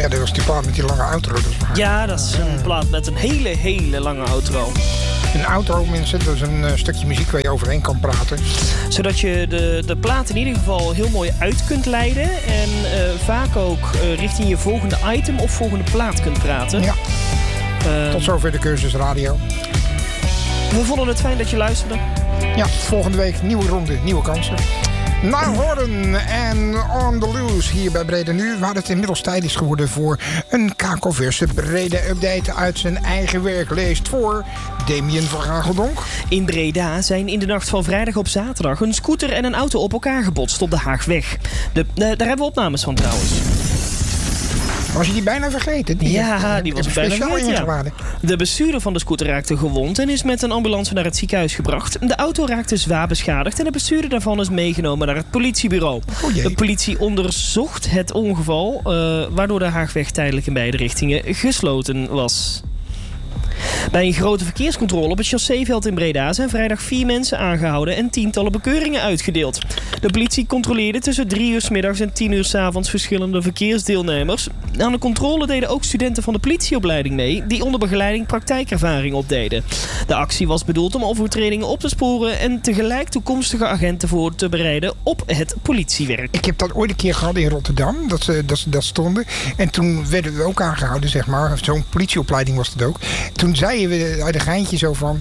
ja, dat was die plaat met die lange outro. Ja, dat is een plaat met een hele lange outro. Een outro, mensen, dat is een stukje muziek waar je overheen kan praten. Zodat je de plaat in ieder geval heel mooi uit kunt leiden. En vaak ook richting je volgende item of volgende plaat kunt praten. Ja. Tot zover de cursus radio. We vonden het fijn dat je luisterde. Ja, volgende week nieuwe ronde, nieuwe kansen. Naar Horen en On The Loose hier bij Breda Nu. Waar het inmiddels tijd is geworden voor een kakelverse Breda update uit zijn eigen werk. Leest voor Damien van Gageldonk. In Breda zijn in de nacht van vrijdag op zaterdag een scooter en een auto op elkaar gebotst op de Haagweg. Daar hebben we opnames van trouwens. Was je die bijna vergeten? Die was bijna vergeten, ja. De bestuurder van de scooter raakte gewond en is met een ambulance naar het ziekenhuis gebracht. De auto raakte zwaar beschadigd en de bestuurder daarvan is meegenomen naar het politiebureau. De politie onderzocht het ongeval, waardoor de Haagweg tijdelijk in beide richtingen gesloten was. Bij een grote verkeerscontrole op het chausseeveld in Breda zijn vrijdag 4 mensen aangehouden en tientallen bekeuringen uitgedeeld. De politie controleerde tussen 3 uur 's middags en 10 uur 's avonds verschillende verkeersdeelnemers. Aan de controle deden ook studenten van de politieopleiding mee, die onder begeleiding praktijkervaring opdeden. De actie was bedoeld om overtredingen op te sporen en tegelijk toekomstige agenten voor te bereiden op het politiewerk. Ik heb dat ooit een keer gehad in Rotterdam, dat stonden. En toen werden we ook aangehouden, zeg maar. Zo'n politieopleiding was dat ook. Toen zeiden we uit een geintje zo van...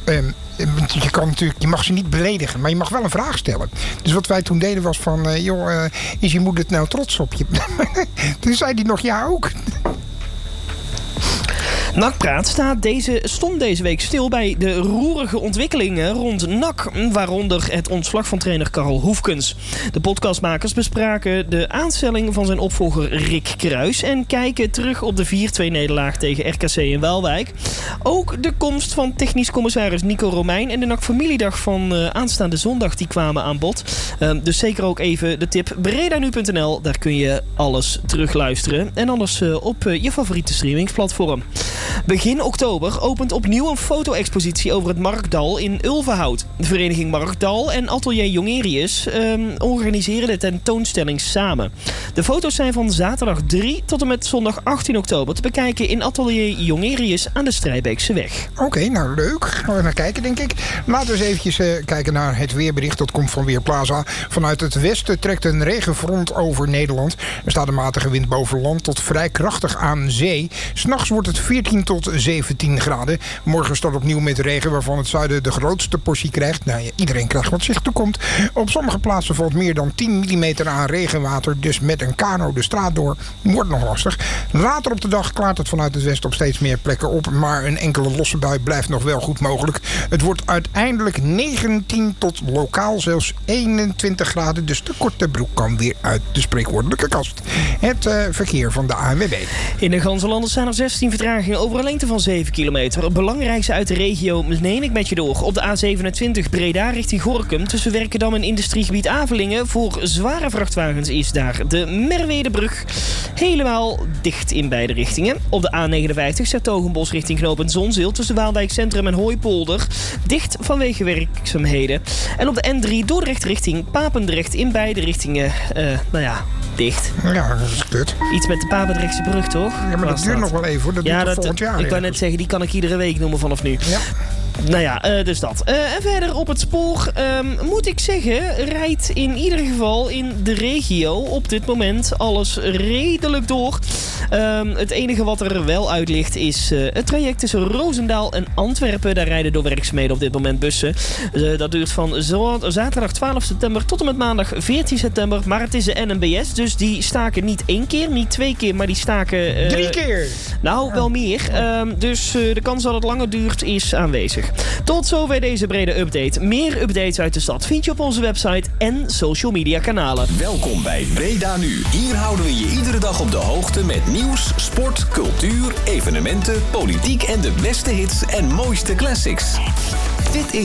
Je mag ze niet beledigen, maar je mag wel een vraag stellen. Dus wat wij toen deden was van... is je moeder nou trots op je? Toen zei hij nog ja ook. NAC-praat stond deze week stil bij de roerige ontwikkelingen rond NAC, waaronder het ontslag van trainer Karel Hoefkens. De podcastmakers bespraken de aanstelling van zijn opvolger Rick Kruis en kijken terug op de 4-2-nederlaag tegen RKC in Waalwijk. Ook de komst van technisch commissaris Nico Romein en de NAC-familiedag van aanstaande zondag die kwamen aan bod. Dus zeker ook even de tip bredanu.nl, daar kun je alles terugluisteren. En anders op je favoriete streamingsplatform. Begin oktober opent opnieuw een foto-expositie over het Markdal in Ulvenhout. De vereniging Markdal en Atelier Jongerius organiseren de tentoonstelling samen. De foto's zijn van zaterdag 3 tot en met zondag 18 oktober te bekijken in Atelier Jongerius aan de Strijbeekseweg. Oké, nou leuk. Gaan we naar kijken, denk ik. Laten we eens eventjes kijken naar het weerbericht. Dat komt van Weerplaza. Vanuit het westen trekt een regenfront over Nederland. Er staat een matige wind boven land tot vrij krachtig aan zee. 's Nachts wordt het 14 tot 17 graden. Morgen start opnieuw met regen, waarvan het zuiden de grootste portie krijgt. Nou ja, iedereen krijgt wat zich toekomt. Op sommige plaatsen valt meer dan 10 mm aan regenwater. Dus met een kano de straat door wordt nog lastig. Later op de dag klaart het vanuit het westen op steeds meer plekken op. Maar een enkele losse bui blijft nog wel goed mogelijk. Het wordt uiteindelijk 19 tot lokaal zelfs 21 graden. Dus de korte broek kan weer uit de spreekwoordelijke kast. Het verkeer van de ANWB. In de Ganzenlanders zijn er 16 vertragingen over een lengte van 7 kilometer. Het belangrijkste uit de regio neem ik met je door. Op de A27 Breda richting Gorinchem tussen Werkendam en industriegebied Avelingen. Voor zware vrachtwagens is daar de Merwedebrug helemaal dicht in beide richtingen. Op de A59 Zertogenbos richting knooppunt Zonzeel tussen Waalwijk Centrum en Hooipolder. Dicht vanwege werkzaamheden. En op de N3 Dordrecht richting Papendrecht in beide richtingen, dicht. Ja, dat is kut. Iets met de Papendrechtse brug, toch? Ja, maar dat duurt nog wel even, hoor. Dat duurt volgend jaar. Ik wou net zeggen, die kan ik iedere week noemen vanaf nu. Ja. Nou ja, dus dat. En verder op het spoor, moet ik zeggen, rijdt in ieder geval in de regio op dit moment alles redelijk door. Het enige wat er wel uit ligt is het traject tussen Roosendaal en Antwerpen. Daar rijden door werkzaamheden op dit moment bussen. Dat duurt van zaterdag 12 september tot en met maandag 14 september. Maar het is de NMBS, dus die staken niet 1 keer, niet 2 keer, maar die staken... 3 keer! Nou, wel meer. Dus de kans dat het langer duurt is aanwezig. Tot zover deze brede update. Meer updates uit de stad vind je op onze website en social media kanalen. Welkom bij Breda Nu. Hier houden we je iedere dag op de hoogte met nieuws, sport, cultuur, evenementen, politiek en de beste hits en mooiste classics. Dit is